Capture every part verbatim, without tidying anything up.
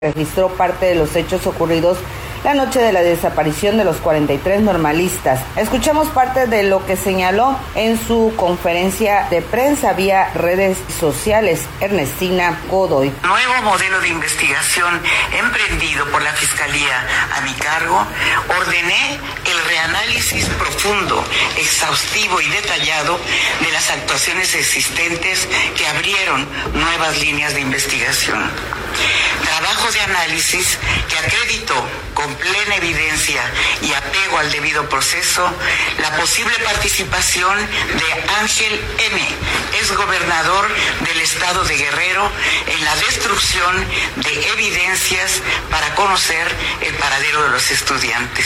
registró parte de los hechos ocurridos la noche de la desaparición de los cuarenta y tres normalistas. Escuchamos parte de lo que señaló en su conferencia de prensa vía redes sociales Ernestina Godoy. Nuevo modelo de investigación emprendido por la Fiscalía a mi cargo, ordené el reanálisis profundo, exhaustivo y detallado de las actuaciones existentes que abrieron nuevas líneas de investigación. Trabajo de análisis que acreditó con plena evidencia y apego al debido proceso la posible participación de Ángel M., exgobernador del estado de Guerrero, en la destrucción de evidencias para conocer el paradero de los estudiantes.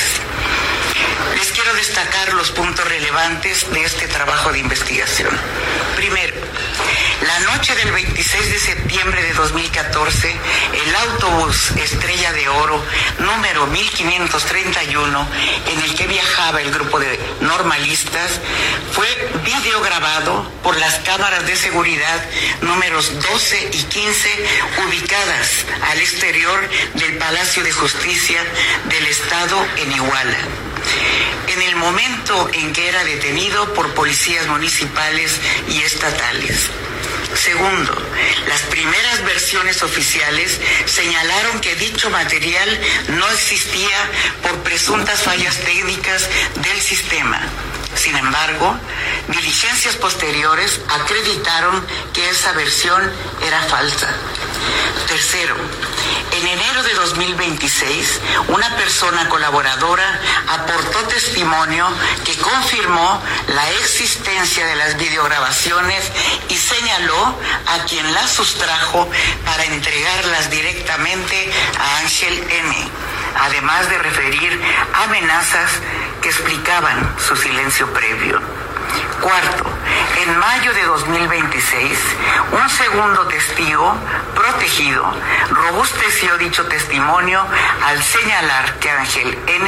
Les quiero destacar los puntos relevantes de este trabajo de investigación. Primero, la noche del veintiséis de septiembre de dos mil catorce, el autobús Estrella de Oro número mil quinientos treinta y uno, en el que viajaba el grupo de normalistas, fue videograbado por las cámaras de seguridad números doce y quince, ubicadas al exterior del Palacio de Justicia del Estado en Iguala, en el momento en que era detenido por policías municipales y estatales. Segundo, las primeras versiones oficiales señalaron que dicho material no existía por presuntas fallas técnicas del sistema. Sin embargo, diligencias posteriores acreditaron que esa versión era falsa. Tercero, en enero de dos mil veintiséis, una persona colaboradora aportó testimonio que confirmó la existencia de las videograbaciones y señaló a quien las sustrajo para entregarlas directamente a Ángel M., además de referir amenazas que explicaban su silencio previo. Cuarto, en mayo de dos mil veintiséis, un segundo testigo protegido robusteció dicho testimonio al señalar que Ángel N.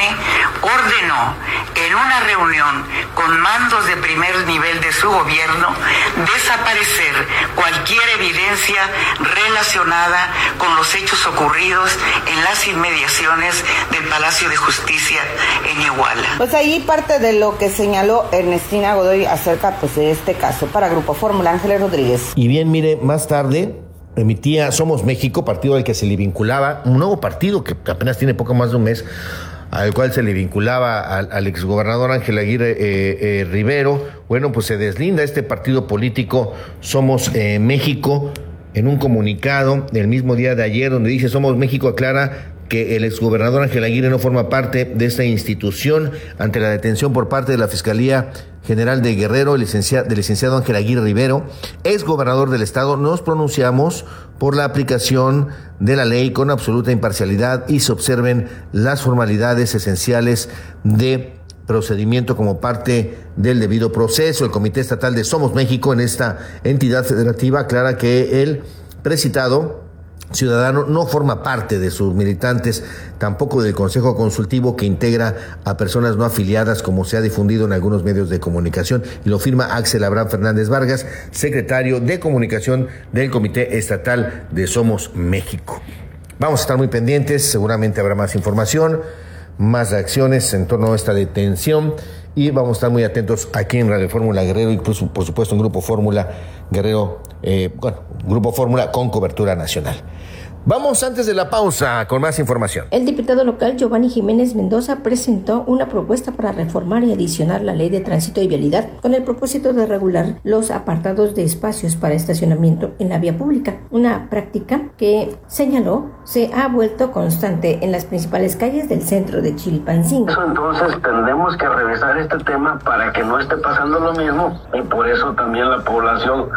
ordenó en una reunión con mandos de primer nivel de su gobierno desaparecer cualquier evidencia relacionada con los hechos ocurridos en las inmediaciones del Palacio de Justicia en Iguala. Pues ahí parte de lo que señaló Ernestina Godoy acerca pues de este caso. Para Grupo Fórmula, Ángeles Rodríguez. Y bien, mire, más tarde emitía Somos México, partido al que se le vinculaba, un nuevo partido que apenas tiene poco más de un mes, al cual se le vinculaba al, al exgobernador Ángel Aguirre eh, eh, Rivero. Bueno, pues se deslinda este partido político Somos eh, México en un comunicado el mismo día de ayer, donde dice: Somos México aclara que el exgobernador Ángel Aguirre no forma parte de esta institución ante la detención por parte de la Fiscalía General de Guerrero, el licenciado, del licenciado Ángel Aguirre Rivero, exgobernador del estado. Nos pronunciamos por la aplicación de la ley con absoluta imparcialidad y se observen las formalidades esenciales de procedimiento como parte del debido proceso. El Comité Estatal de Somos México, en esta entidad federativa, aclara que el precitado ciudadano no forma parte de sus militantes, tampoco del Consejo Consultivo que integra a personas no afiliadas, como se ha difundido en algunos medios de comunicación, y lo firma Axel Abraham Fernández Vargas, secretario de Comunicación del Comité Estatal de Somos México. Vamos a estar muy pendientes, seguramente habrá más información, más reacciones en torno a esta detención, y vamos a estar muy atentos aquí en Radio Fórmula Guerrero, incluso por supuesto en Grupo Fórmula Guerrero, eh, bueno, Grupo Fórmula con cobertura nacional. Vamos antes de la pausa con más información. El diputado local Giovanni Jiménez Mendoza presentó una propuesta para reformar y adicionar la Ley de Tránsito y Vialidad con el propósito de regular los apartados de espacios para estacionamiento en la vía pública, una práctica que señaló se ha vuelto constante en las principales calles del centro de Chilpancingo. Entonces tendremos que revisar este tema para que no esté pasando lo mismo, y por eso también la población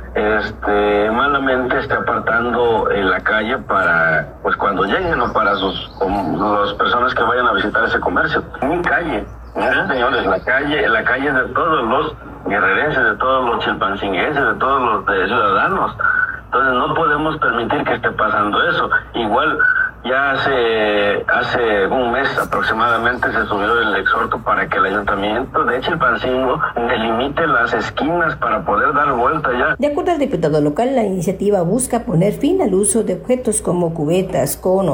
este malamente esté apartando en la calle para, pues cuando lleguen, o para sus las personas que vayan a visitar ese comercio. Mi calle, ¿eh? Señores, la calle, la calle es de todos los guerrerenses, de todos los chilpancinguenses, de todos los de ciudadanos. Entonces no podemos permitir que esté pasando eso. Igual Ya hace, hace un mes aproximadamente se subió el exhorto para que el ayuntamiento de Chilpancingo delimite las esquinas para poder dar vuelta ya. De acuerdo al diputado local, la iniciativa busca poner fin al uso de objetos como cubetas, conos,